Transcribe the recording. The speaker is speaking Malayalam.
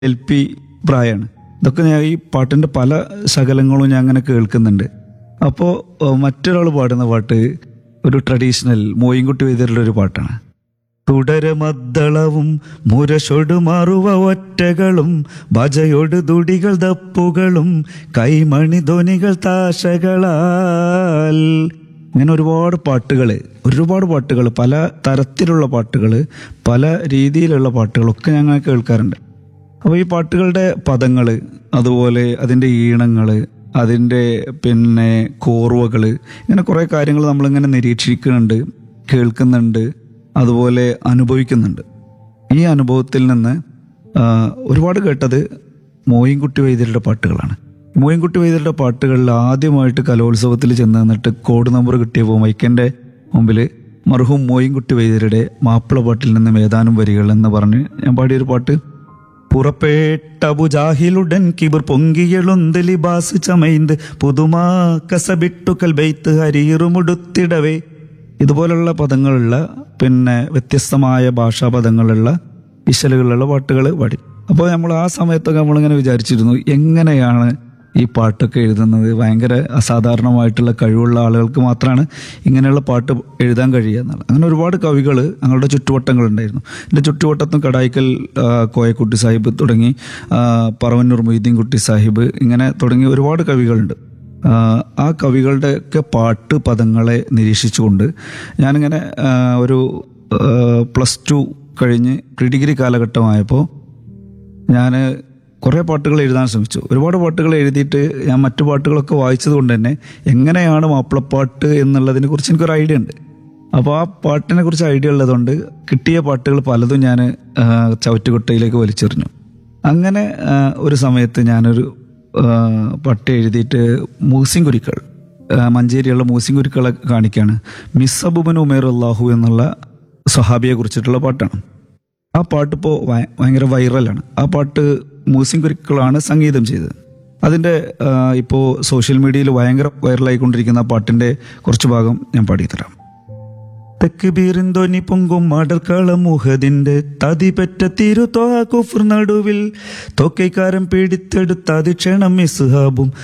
LP പ്രായമാണ്. ഇതൊക്കെ ഞാൻ ഈ പാട്ടിൻ്റെ പല ശകലങ്ങളും ഞാൻ അങ്ങനെ കേൾക്കുന്നുണ്ട്. അപ്പോൾ മറ്റൊരാൾ പാടുന്ന പാട്ട് ഒരു ട്രഡീഷണൽ മോയിൻകുട്ടി വൈദ്യരുടെ ഒരു പാട്ടാണ്. തുടരമദ്ദളവും മുരശൊടുമാറുവ ഒറ്റകളും ഭജയൊട് തുടികൾ ദപ്പുകളും കൈമണി ധ്വനികൾ താശകളാൽ. ഇങ്ങനെ ഒരുപാട് പാട്ടുകൾ പല തരത്തിലുള്ള പാട്ടുകൾ, പല രീതിയിലുള്ള പാട്ടുകളൊക്കെ ഞങ്ങൾ കേൾക്കാറുണ്ട്. അപ്പോൾ ഈ പാട്ടുകളുടെ പദങ്ങൾ, അതുപോലെ അതിൻ്റെ ഈണങ്ങൾ, അതിൻ്റെ കോർവകൾ, ഇങ്ങനെ കുറേ കാര്യങ്ങൾ നമ്മളിങ്ങനെ നിരീക്ഷിക്കുന്നുണ്ട്, കേൾക്കുന്നുണ്ട്, അതുപോലെ അനുഭവിക്കുന്നുണ്ട്. ഈ അനുഭവത്തിൽ നിന്ന് ഒരുപാട് കേട്ടത് മോയിൻകുട്ടി വൈദ്യരുടെ പാട്ടുകളാണ്. മോയിൻകുട്ടി വൈദ്യരുടെ പാട്ടുകളിൽ ആദ്യമായിട്ട് കലോത്സവത്തിൽ ചെന്ന് നിന്നിട്ട് കോഡ് നമ്പർ കിട്ടിയപ്പോൾ മൈക്കൻ്റെ മുമ്പിൽ മർഹൂം മോയിൻകുട്ടി വൈദ്യരുടെ മാപ്പിളപ്പാട്ടിൽ നിന്നും ഏതാനും വരികൾ എന്ന് പറഞ്ഞ് ഞാൻ പാടിയൊരു പാട്ട്. പുറപ്പെട്ടബുജാഹിലുടൻ കിബർ പൊങ്കിയെളുന്ത് ലിബാസ് ചമൈന്ത് പുതുമാ കസബിട്ടുക്കൽ ബെയ്ത്ത് ഹരീറുമുടുത്തിടവേ. ഇതുപോലുള്ള പദങ്ങളുള്ള വ്യത്യസ്തമായ ഭാഷാ പദങ്ങളുള്ള ഇശലുകളുള്ള പാട്ടുകൾ പാടി. അപ്പോൾ നമ്മൾ ആ സമയത്തൊക്കെ നമ്മളിങ്ങനെ വിചാരിച്ചിരുന്നു, എങ്ങനെയാണ് ഈ പാട്ടൊക്കെ എഴുതുന്നത്? ഭയങ്കര അസാധാരണമായിട്ടുള്ള കഴിവുള്ള ആളുകൾക്ക് മാത്രമാണ് ഇങ്ങനെയുള്ള പാട്ട് എഴുതാൻ കഴിയുക എന്നുള്ളത്. അങ്ങനെ ഒരുപാട് കവികൾ ഞങ്ങളുടെ ചുറ്റുവട്ടങ്ങളുണ്ടായിരുന്നു. എൻ്റെ ചുറ്റുവട്ടത്തും കടായിക്കൽ കോയക്കുട്ടി സാഹിബ് തുടങ്ങി പറവന്നൂർ മൊയ്തീൻ കുട്ടി സാഹിബ്, ഇങ്ങനെ തുടങ്ങി ഒരുപാട് കവികളുണ്ട്. ആ കവികളുടെയൊക്കെ പാട്ട് പദങ്ങളെ നിരീക്ഷിച്ചുകൊണ്ട് ഞാനിങ്ങനെ ഒരു +2 കഴിഞ്ഞ് പ്രീ ഡിഗ്രി കാലഘട്ടമായപ്പോൾ ഞാൻ കുറേ പാട്ടുകൾ എഴുതാൻ ശ്രമിച്ചു. ഒരുപാട് പാട്ടുകൾ എഴുതിയിട്ട് ഞാൻ മറ്റു പാട്ടുകളൊക്കെ വായിച്ചത് കൊണ്ട് തന്നെ എങ്ങനെയാണ് മാപ്പിളപ്പാട്ട് എന്നുള്ളതിനെ കുറിച്ച് എനിക്കൊരു ഐഡിയ ഉണ്ട്. അപ്പോൾ ആ പാട്ടിനെ കുറിച്ച് ഐഡിയ ഉള്ളതുകൊണ്ട് കിട്ടിയ പാട്ടുകൾ പലതും ഞാൻ ചവറ്റുകുട്ടയിലേക്ക് വലിച്ചെറിഞ്ഞു. അങ്ങനെ ഒരു സമയത്ത് ഞാനൊരു പാട്ട് എഴുതിയിട്ട് മൂസിൻ കുരുക്കൾ, മഞ്ചേരിയുള്ള മൂസിൻ കുരുക്കളെ കാണിക്കുകയാണ്. മിസ് അബുബൻ ഉമേർ അള്ളാഹു എന്നുള്ള സഹാബിയെ കുറിച്ചിട്ടുള്ള പാട്ടാണ്. ആ പാട്ടിപ്പോൾ ഭയങ്കര വൈറലാണ്. ആ പാട്ട് മൂസിൻ കുരുക്കളാണ് സംഗീതം ചെയ്തത്. അതിൻ്റെ ഇപ്പോൾ സോഷ്യൽ മീഡിയയിൽ ഭയങ്കര വൈറലായിക്കൊണ്ടിരിക്കുന്ന ആ പാട്ടിൻ്റെ കുറച്ച് ഭാഗം ഞാൻ പാടിത്തരാം. തെക്കുബീറിന്തോനി പൊങ്കും മടർക്കളം മുഹദിന്റെ തതിപെറ്റ തിരുതോഹ കുഫർ നടുവിൽ തൊക്കൈക്കാരൻ പിടിത്തെടുത്ത അതിക്ഷണം ഇസ്ഹാബും